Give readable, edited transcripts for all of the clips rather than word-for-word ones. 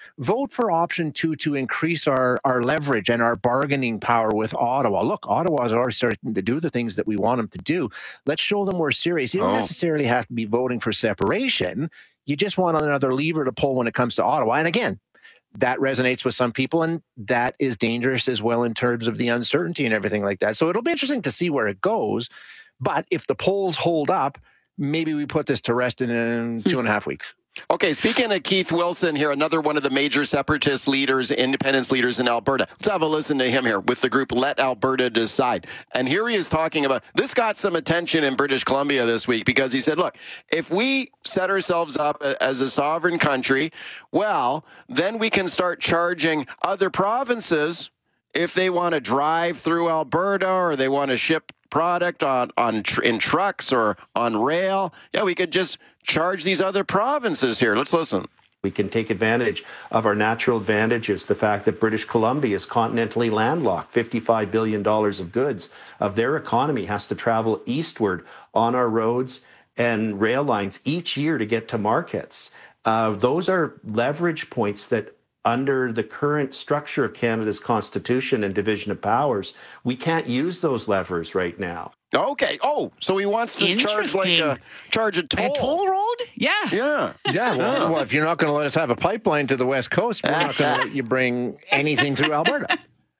vote for option 2 to increase our leverage and our bargaining power with Ottawa. Look, Ottawa is already starting to do the things that we want them to do. Let's show them we're serious. You don't necessarily have to be voting for separation. You just want another lever to pull when it comes to Ottawa. And again, that resonates with some people, and that is dangerous as well in terms of the uncertainty and everything like that. So it'll be interesting to see where it goes. But if the polls hold up, maybe we put this to rest in 2.5 weeks. Okay, speaking of Keith Wilson here, another one of the major separatist leaders, independence leaders in Alberta. Let's have a listen to him here with the group Let Alberta Decide. And here he is talking about, this got some attention in British Columbia this week because he said, look, if we set ourselves up as a sovereign country, well, then we can start charging other provinces if they want to drive through Alberta or they want to ship product in trucks or on rail. Yeah, we could just charge these other provinces here. Let's listen. We can take advantage of our natural advantages, the fact that British Columbia is continentally landlocked. $55 billion of goods of their economy has to travel eastward on our roads and rail lines each year to get to markets. Those are leverage points that under the current structure of Canada's Constitution and division of powers, we can't use those levers right now. Okay. Oh, so he wants to charge a toll. A toll road? Yeah. Well, if you're not going to let us have a pipeline to the West Coast, we're not going to let you bring anything through Alberta.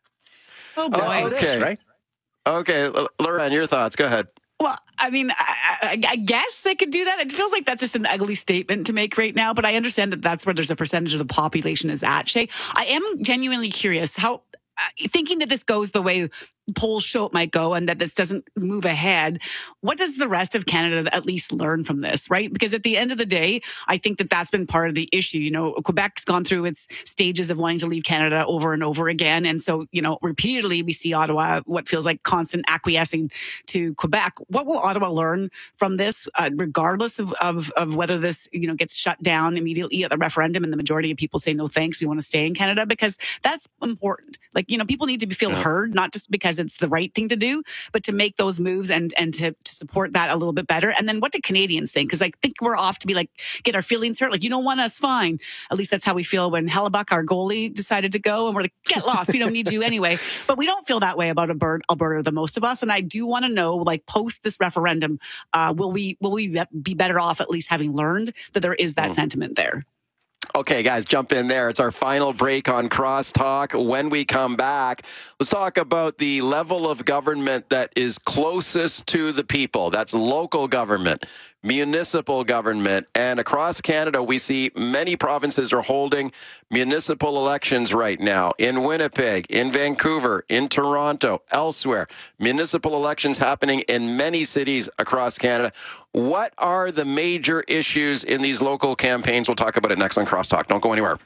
Oh, boy. Okay. Right? Okay. Lauren, your thoughts. Go ahead. Well, I mean, I guess they could do that. It feels like that's just an ugly statement to make right now, but I understand that that's where there's a percentage of the population is at, Shay. I am genuinely curious how, thinking that this goes the way polls show it might go and that this doesn't move ahead, what does the rest of Canada at least learn from this, right? Because at the end of the day, I think that that's been part of the issue. You know, Quebec's gone through its stages of wanting to leave Canada over and over again. And so, you know, repeatedly we see Ottawa, what feels like constant acquiescing to Quebec. What will Ottawa learn from this, regardless of whether this, you know, gets shut down immediately at the referendum and the majority of people say, no, thanks, we want to stay in Canada? Because that's important. Like, you know, people need to feel heard, not just because it's the right thing to do, but to make those moves and to support that a little bit better. And then what do Canadians think? Because I think we're off to be like, get our feelings hurt. Like, you don't want us, fine. At least that's how we feel when Hellebuck, our goalie, decided to go. And we're like, get lost. We don't need you anyway. But we don't feel that way about Alberta, the most of us. And I do want to know, like, post this referendum, will we be better off at least having learned that there is that sentiment there? Okay, guys, jump in there. It's our final break on Crosstalk. When we come back, let's talk about the level of government that is closest to the people. That's local government, municipal government. And across Canada, we see many provinces are holding municipal elections right now. In Winnipeg, in Vancouver, in Toronto, elsewhere. Municipal elections happening in many cities across Canada. What are the major issues in these local campaigns? We'll talk about it next on Crosstalk. Don't go anywhere.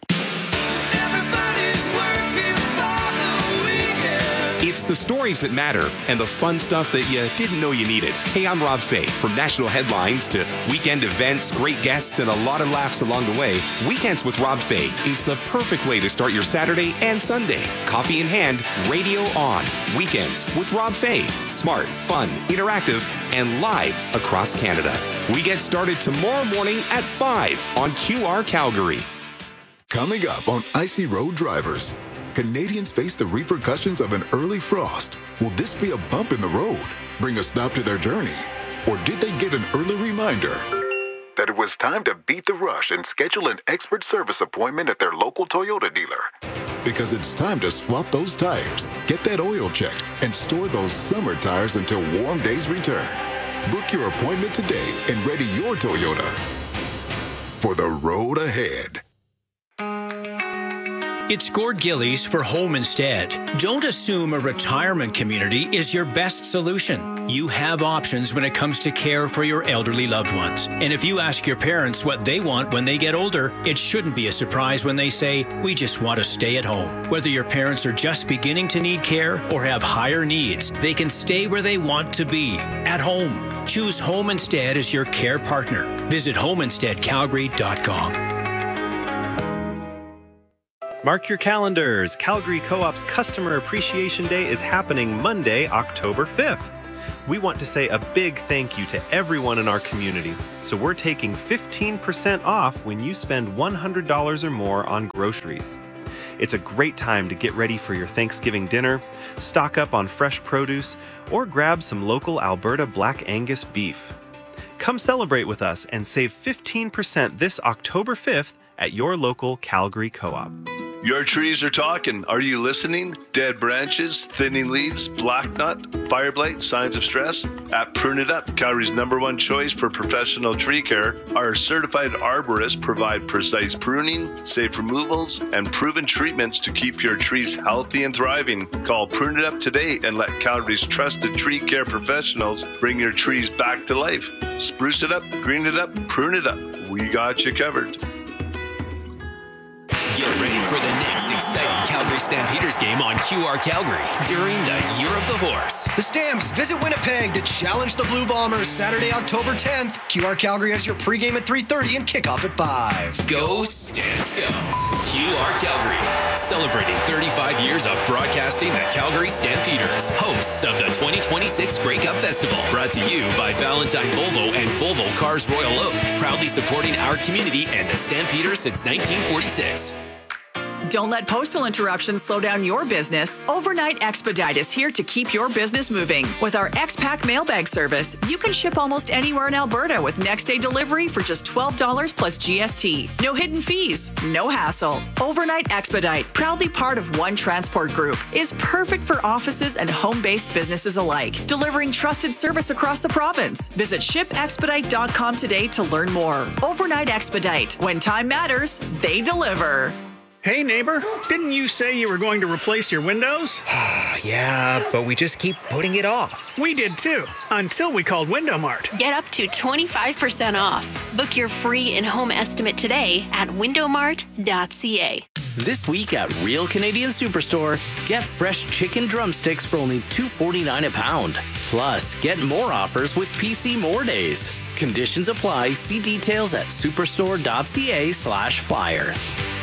It's the stories that matter and the fun stuff that you didn't know you needed. Hey, I'm Rob Fay. From national headlines to weekend events, great guests, and a lot of laughs along the way, Weekends with Rob Fay is the perfect way to start your Saturday and Sunday. Coffee in hand, radio on. Weekends with Rob Fay. Smart, fun, interactive, and live across Canada. We get started tomorrow morning at 5 on QR Calgary. Coming up on Icy Road Drivers, Canadians face the repercussions of an early frost. Will this be a bump in the road, bring a stop to their journey? Or did they get an early reminder that it was time to beat the rush and schedule an expert service appointment at their local Toyota dealer? Because it's time to swap those tires, get that oil checked, and store those summer tires until warm days return. Book your appointment today and ready your Toyota for the road ahead. It's Gord Gillies for Home Instead. Don't assume a retirement community is your best solution. You have options when it comes to care for your elderly loved ones. And if you ask your parents what they want when they get older, it shouldn't be a surprise when they say, we just want to stay at home. Whether your parents are just beginning to need care or have higher needs, they can stay where they want to be, at home. Choose Home Instead as your care partner. Visit homeinsteadcalgary.com. Mark your calendars. Calgary Co-op's Customer Appreciation Day is happening Monday, October 5th. We want to say a big thank you to everyone in our community, so we're taking 15% off when you spend $100 or more on groceries. It's a great time to get ready for your Thanksgiving dinner, stock up on fresh produce, or grab some local Alberta Black Angus beef. Come celebrate with us and save 15% this October 5th at your local Calgary Co-op. Your trees are talking. Are you listening? Dead branches, thinning leaves, black knot, fire blight, signs of stress? At Prune It Up, Calgary's #1 choice for professional tree care, our certified arborists provide precise pruning, safe removals, and proven treatments to keep your trees healthy and thriving. Call Prune It Up today and let Calgary's trusted tree care professionals bring your trees back to life. Spruce it up, green it up, prune it up. We got you covered. Get ready for the next exciting Calgary Stampeders game on QR Calgary during the Year of the Horse. The Stamps visit Winnipeg to challenge the Blue Bombers Saturday, October 10th. QR Calgary has your pregame at 3:30 and kickoff at 5. Go Stamps Go! QR Calgary, celebrating 35 years of broadcasting the Calgary Stampeders, hosts of the 2026 Grey Cup Festival. Brought to you by Valentine Volvo and Volvo Cars Royal Oak, proudly supporting our community and the Stampeders since 1946. Don't let postal interruptions slow down your business. Overnight Expedite is here to keep your business moving. With our X-Pack mailbag service, you can ship almost anywhere in Alberta with next-day delivery for just $12 plus GST. No hidden fees, no hassle. Overnight Expedite, proudly part of One Transport Group, is perfect for offices and home-based businesses alike, delivering trusted service across the province. Visit shipexpedite.com today to learn more. Overnight Expedite. When time matters, they deliver. Hey neighbor, didn't you say you were going to replace your windows? Yeah, but we just keep putting it off. We did too, until we called Window Mart. Get up to 25% off. Book your free in-home estimate today at windowmart.ca. This week at Real Canadian Superstore, get fresh chicken drumsticks for only $2.49 a pound. Plus, get more offers with PC More Days. Conditions apply. See details at superstore.ca/flyer.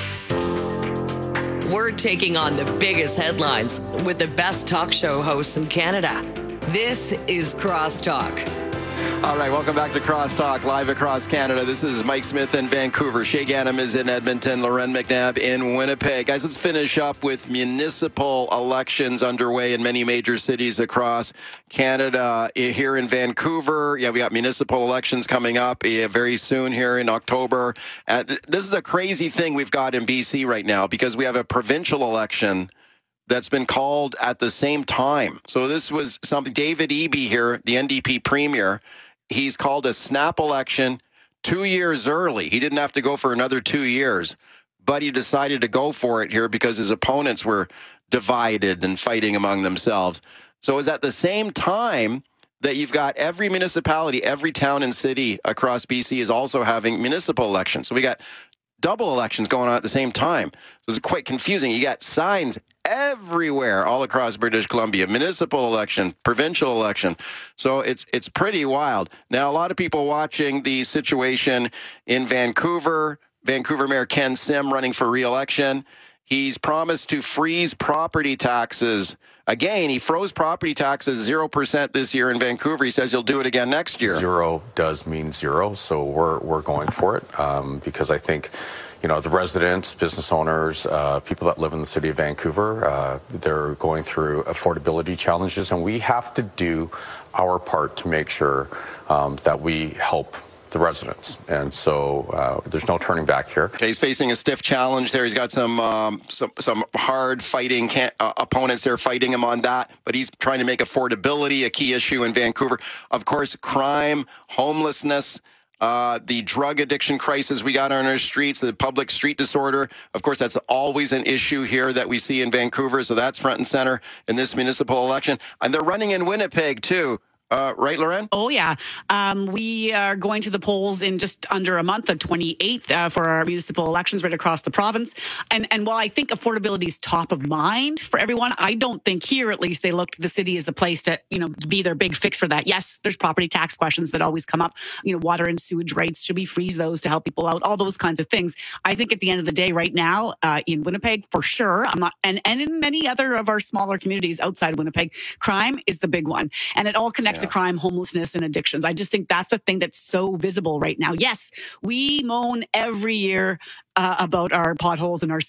We're taking on the biggest headlines with the best talk show hosts in Canada. This is Crosstalk. All right, welcome back to Crosstalk, live across Canada. This is Mike Smith in Vancouver. Shay Ganem is in Edmonton. Loren McNabb in Winnipeg. Guys, let's finish up with municipal elections underway in many major cities across Canada. Here in Vancouver, we got municipal elections coming up very soon here in October. This is a crazy thing we've got in BC right now because we have a provincial election that's been called at the same time. So this was something, David Eby here, the NDP premier, he's called a snap election 2 years early. He didn't have to go for another 2 years, but he decided to go for it here because his opponents were divided and fighting among themselves. So it was at the same time that you've got every municipality, every town and city across BC is also having municipal elections. So we got double elections going on at the same time. So it's quite confusing. You got signs everywhere all across British Columbia, municipal election, provincial election. So it's pretty wild. Now, a lot of people watching the situation in Vancouver, Vancouver Mayor Ken Sim running for re-election. He's promised to freeze property taxes. Again, he froze property taxes 0% this year in Vancouver. He says he'll do it again next year. Zero does mean zero, so we're going for it because I think, the residents, business owners, people that live in the city of Vancouver, they're going through affordability challenges, and we have to do our part to make sure that we help the residents. And so there's no turning back here. Okay, he's facing a stiff challenge there. He's got some hard fighting opponents there fighting him on that, but he's trying to make affordability a key issue in Vancouver. Of course, crime, homelessness, the drug addiction crisis we got on our streets, the public street disorder. Of course, that's always an issue here that we see in Vancouver. So that's front and center in this municipal election. And they're running in Winnipeg, too. Right, Loren? Oh, yeah. We are going to the polls in just under a month, the 28th, for our municipal elections right across the province. And while I think affordability is top of mind for everyone, I don't think here, at least, they look to the city as the place to, be their big fix for that. Yes, there's property tax questions that always come up. Water and sewage rates, should we freeze those to help people out? All those kinds of things. I think at the end of the day, right now, in Winnipeg, for sure, and in many other of our smaller communities outside Winnipeg, crime is the big one. And it all connects impacts of crime, homelessness, and addictions. I just think that's the thing that's so visible right now. Yes, we moan every year about our potholes and our